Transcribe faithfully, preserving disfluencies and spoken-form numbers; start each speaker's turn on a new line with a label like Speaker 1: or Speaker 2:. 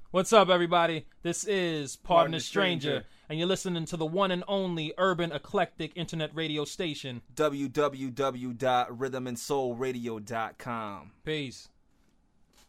Speaker 1: What's up, everybody? This is Pardon,
Speaker 2: Pardon
Speaker 1: the
Speaker 2: the
Speaker 1: Stranger,
Speaker 2: Stranger.
Speaker 1: and you're listening to the one and only urban eclectic internet radio station.
Speaker 2: w w w dot rhythm and soul radio dot com.
Speaker 1: Peace.